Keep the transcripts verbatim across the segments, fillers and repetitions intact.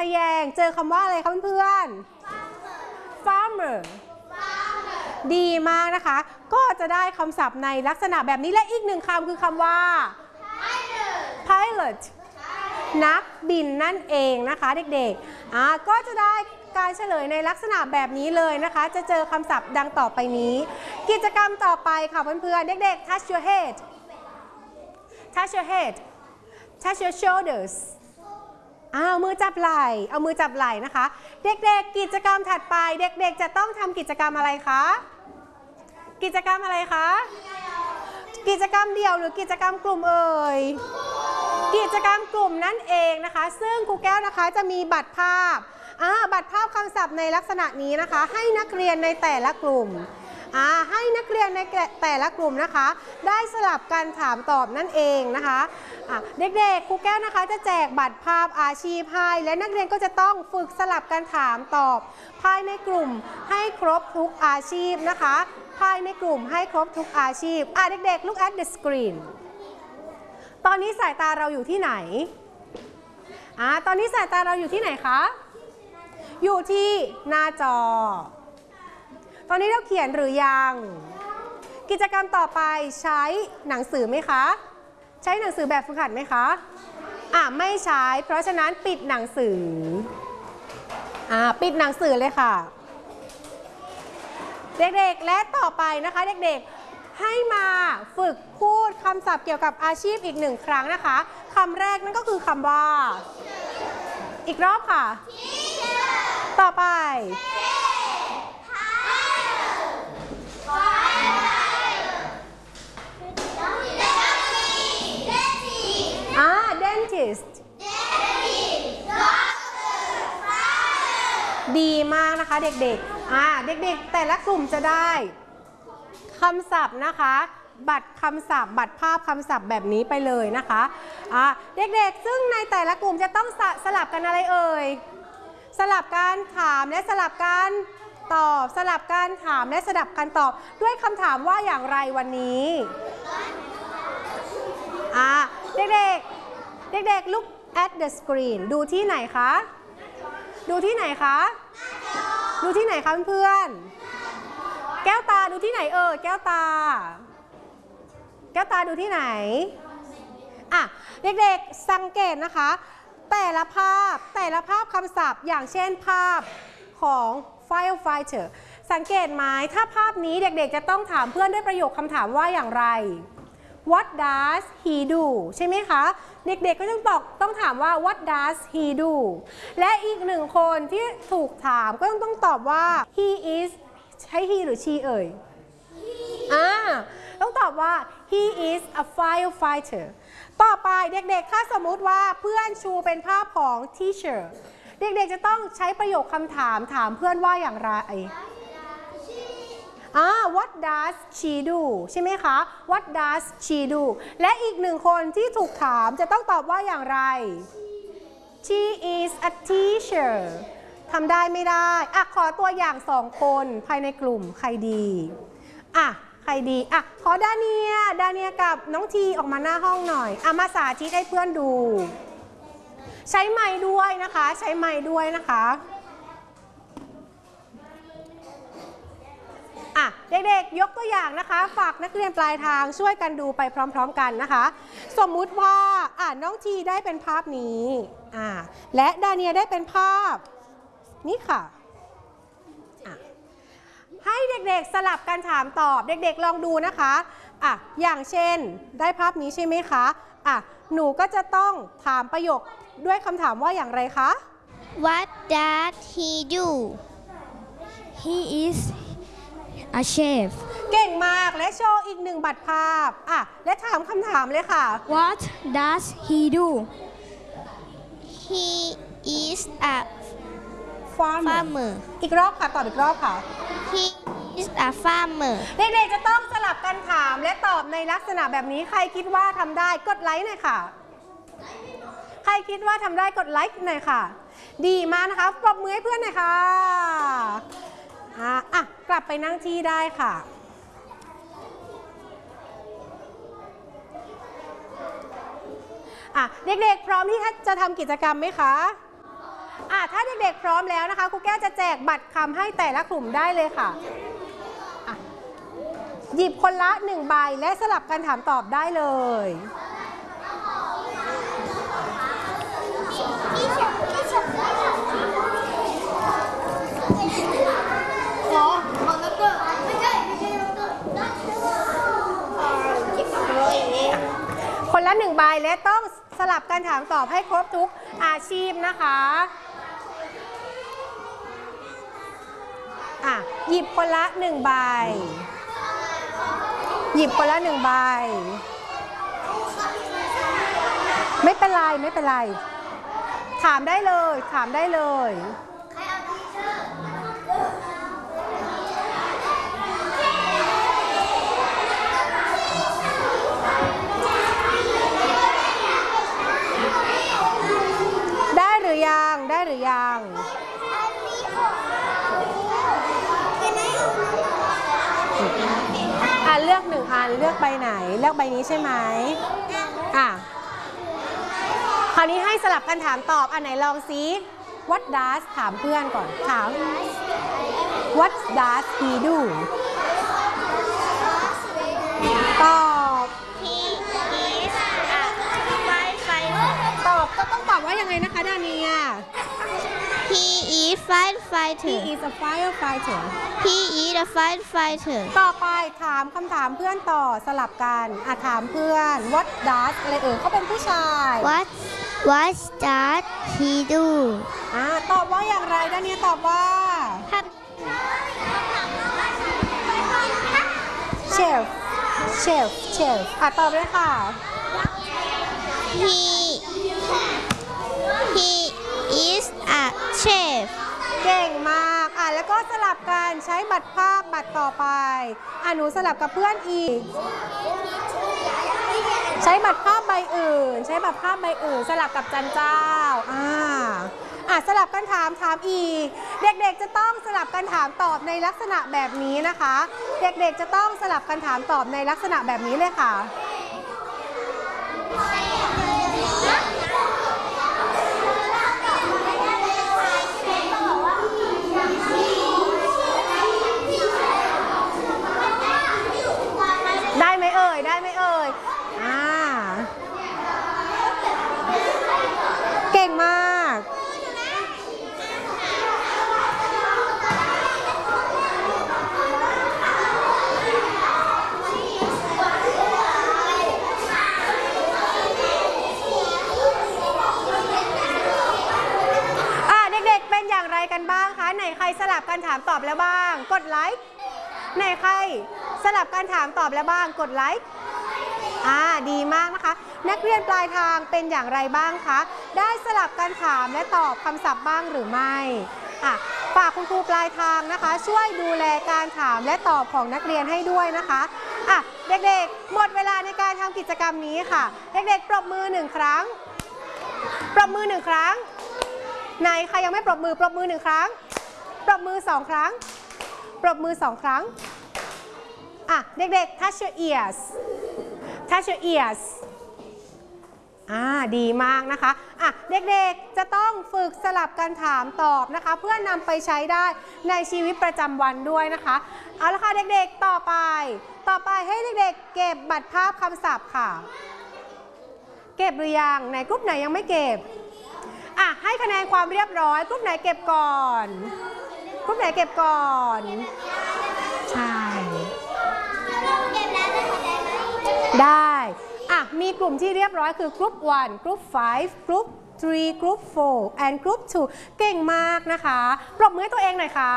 ยงเจอคำว่าอะไรคะเพื่อนๆ farmer ดีมากนะคะก็จะได้คำศัพท์ในลักษณะแบบนี้และอีกหนึ่งคำคือคำว่า pilot นักบินนั่นเองนะคะเด็กๆอ่าก็จะได้การเฉลยในลักษณะแบบนี้เลยนะคะจะเจอคำศัพท์ดังต่อไปนี้กิจกรรมต่อไปค่ะเพื่อนๆเด็กๆ touch your head touch your head touch your shoulders เอามือจับไหล่เอามือจับไหล่นะคะเด็กๆกิจกรรมถัดไปเด็กๆจะต้องทำกิจกรรมอะไรคะกิจกรรมอะไรคะกิจกรรมเดี่ยวหรือกิจกรรมกลุ่มเอ่ยกิจกรรมกลุ่มนั่นเองนะคะซึ่งครูแก้วนะคะจะมีบัตรภาพอ่าบัตรภาพคำศัพท์ในลักษณะนี้นะคะให้นักเรียนในแต่ละกลุ่มอ่าให้นักเรียนในแต่ละกลุ่มนะคะได้สลับกันถามตอบนั่นเองนะคะอ่ะเด็กๆครูแก้วนะคะจะแจกบัตรภาพอาชีพให้และนักเรียนก็จะต้องฝึกสลับกันถามตอบภายในกลุ่มให้ครบทุกอาชีพนะคะภายในกลุ่มให้ครบทุกอาชีพอ่ะเด็กๆ look at the screen ตอนนี้สายตาเราอยู่ที่ไหนอ่ะตอนนี้สายตาเราอยู่ที่ไหนคะอยู่ที่หน้าจอตอนนี้เราเขียนหรือยังกิจกรรมต่อไปใช้หนังสือไหมคะใช้หนังสือแบบฝึกหัดไหมคะอ่ะไม่ใช้เพราะฉะนั้นปิดหนังสืออ่ะปิดหนังสือเลยค่ะเด็กๆและต่อไปนะคะเด็กๆให้มาฝึกพูดคำศัพท์เกี่ยวกับอาชีพอีกหนึ่งครั้งนะคะคำแรกนั่นก็คือคำว่าอีกรอบค่ะต่อไปอ่า dentist ดีมากนะคะเด็กๆอ่าเด็กๆแต่ละกลุ่มจะได้คำศัพท์นะคะบัตรคำศัพท์บัตรภาพคำศัพท์แบบนี้ไปเลยนะคะอ่าเด็กๆซึ่งในแต่ละกลุ่มจะต้องสสลับกันอะไรเอ่ยสลับการถามและสลับการตอบสลับการถามและสลับการตอบด้วยคำถามว่าอย่างไรวันนี้อ่าเด็กๆเด็กๆ look at the screen ดูที่ไหนคะดูที่ไหนคะดูที่ไหนคะเพื่อนแก้วตาดูที่ไหนเออแก้วตาแก้วตาดูที่ไหนอ่ะเด็กๆสังเกตนะคะแต่ละภาพแต่ละภาพคำศัพท์อย่างเช่นภาพของ firefighter สังเกตไหมถ้าภาพนี้เด็กๆจะต้องถามเพื่อนด้วยประโยคคำถามว่าอย่างไร What does he do ใช่ไหมคะเด็กๆก็ต้องบอกต้องถามว่า What does he do และอีกหนึ่งคนที่ถูกถามก็ต้องตอบว่า he is ใช้ he หรือ she เอ่ยอ่าต้องตอบว่า he is a firefighter ต่อไปเด็กๆถ้าสมมุติว่าเพื่อนชูเป็นภาพของ teacher เด็กๆจะต้องใช้ประโยคคำถามถามเพื่อนว่าอย่างไรอ่า what does she do ใช่ไหมคะ what does she do และอีกหนึ่งคนที่ถูกถามจะต้องตอบว่าอย่างไร she is a teacher ทำได้ไม่ได้อ่ะขอตัวอย่างสองคนภายในกลุ่มใครดีอ่ะใครดีอ่ะขอดาเนียดาเนียกับน้องทีออกมาหน้าห้องหน่อยอ่ะมาสาธิตให้เพื่อนดูใช้ไมค์ด้วยนะคะใช้ไมค์ด้วยนะคะอ่ะเด็กๆยกตัวอย่างนะคะฝากนักเรียนปลายทางช่วยกันดูไปพร้อมๆกันนะคะสมมุติว่าอ่ะน้องทีได้เป็นภาพนี้อ่ะและดาเนียได้เป็นภาพนี่ค่ะอ่ะให้เด็กๆสลับกันถามตอบเด็กๆลองดูนะคะอ่ะอย่างเช่นได้ภาพนี้ใช่ไหมคะอ่ะหนูก็จะต้องถามประโยคด้วยคำถามว่าอย่างไรคะ What does he do He is a chef เก่งมากและโชว์อีกหนึ่งบัตรภาพอ่ะและถามคำถามเลยค่ะ What does he do He is a farmer อีกรอบค่ะตอบอีกรอบค่ะ He is a farmer เด็กๆจะต้องสลับกันถามและตอบในลักษณะแบบนี้ใครคิดว่าทำได้กดไลค์หน่อยค่ะใครคิดว่าทำได้กดไลค์หน่อยค่ะดีมากนะคะปรบมือให้เพื่อนหน่อยค่ะอ่ะอ่ะกลับไปนั่งที่ได้ค่ะอ่ะเด็กๆพร้อมที่จะทำกิจกรรมไหมคะอ่ะถ้าเด็กๆพร้อมแล้วนะคะครูแก้วจะแจกบัตรคำให้แต่ละกลุ่มได้เลยค่ะอ่ะหยิบคนละหนึ่งใบและสลับกันถามตอบได้เลยคนละหนึ่งใบและต้องสลับกันถามตอบให้ครบทุกอาชีพนะคะอ่ะหยิบคนละหนึ่งใบหยิบคนละหนึ่งใบไม่เป็นไรไม่เป็นไรถามได้เลยถามได้เลยได้หรือยังได้หรือยังอ่ะเลือกหนึ่งอันเลือกใบไหนเลือกใบนี้ใช่ไหมอ่ะคราวนี้ให้สลับกันถามตอบอันไหนลองซิ What does ถามเพื่อนก่อนถาม What does he do ตอบ He is a firefighter ตอบก็ต้องตอบว่ายังไงนะคะดาเนีย He is firefighter He is a firefighter He is a firefighter ต่อไปถามคำถามเพื่อนต่อสลับกันอ่ะถามเพื่อน What does อะไรเอ่ยเขาเป็นผู้ชาย What What does he do อ่าตอบว่าอย่างไรดาเนียตอบว่า Chef Chef Chef อ่ะตอบเลยค่ะ He He is a chef เก่งมากอ่ะแล้วก็สลับกันใช้บัตรภาพบัตรต่อไปอ่ะหนูสลับกับเพื่อนอีกใช้บัตรภาพใบอื่นใช้บัตรภาพใบอื่นสลับกับจันเจ้าอ่าอ่ะสลับกันถามถามอีกเด็กๆจะต้องสลับกันถามตอบในลักษณะแบบนี้นะคะเด็กๆจะต้องสลับกันถามตอบในลักษณะแบบนี้เลยค่ะได้ไหมเอ่ยได้ไหมเอ่ยอ่าเก่งมากอ่ะเด็กๆเป็นอย่างไรกันบ้างคะไหนใครสลับกันถามตอบแล้วบ้างกดไลค์ไหนใครสลับการถามตอบแล้วบ้างกดไลค์อ่าดีมากนะคะนักเรียนปลายทางเป็นอย่างไรบ้างคะได้สลับการถามและตอบคำศัพท์บ้างหรือไม่อ่ะฝากคุณครูปลายทางนะคะช่วยดูแลการถามและตอบของนักเรียนให้ด้วยนะคะอ่ะเด็กๆหมดเวลาในการทำกิจกรรมนี้ค่ะเด็กๆปรบมือหนึ่งครั้งปรบมือหนึ่งครั้งไหนใครยังไม่ปรบมือปรบมือหนึ่งครั้งปรบมือสองครั้งปรบมือสองครั้งอ่ะเด็กๆ touch your ears touch your ears อ่าดีมากนะคะอ่ะเด็กๆจะต้องฝึกสลับกันถามตอบนะคะเพื่อนำไปใช้ได้ในชีวิตประจำวันด้วยนะคะเอาละค่ะเด็กๆต่อไปต่อไปให้เด็กๆเก็บบัตรภาพคำศัพท์ค่ะเก็บหรือยังไหนกรุ๊ปไหนยังไม่เก็บอ่ะให้คะแนนความเรียบร้อยกรุ๊ปไหนเก็บก่อนกรุ๊ปไหนเก็บก่อนใช่ได้อ่ะมีกลุ่มที่เรียบร้อยคือกลุ่มหนึ่งกลุ่มห้ากลุ่มสามกลุ่มสี่ and กลุ่มสองเก่งมากนะคะปรบมือให้ตัวเองหน่อยค่ะ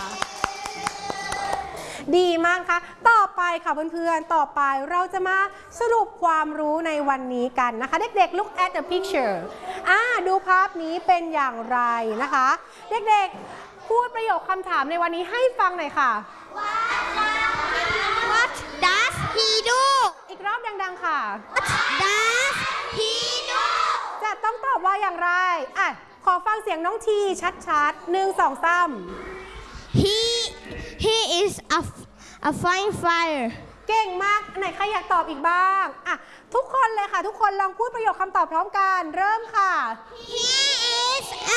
ดีมากค่ะต่อไปค่ะเพื่อนๆต่อไปเราจะมาสรุปความรู้ในวันนี้กันนะคะเด็กๆ look at the picture อ่าดูภาพนี้เป็นอย่างไรนะคะเด็กๆพูดประโยคคำถามในวันนี้ให้ฟังหน่อยค่ะ What does he do อีกรอบดังๆค่ะ What does he do จะต้องตอบว่าอย่างไรอ่ะขอฟังเสียงน้องทีชัดๆหนึ่งสองสาม He he is a a fine fire เก่งมากไหนใครอยากตอบอีกบ้างอ่ะทุกคนเลยค่ะทุกคนลองพูดประโยคคำตอบพร้อมกันเริ่มค่ะ He is a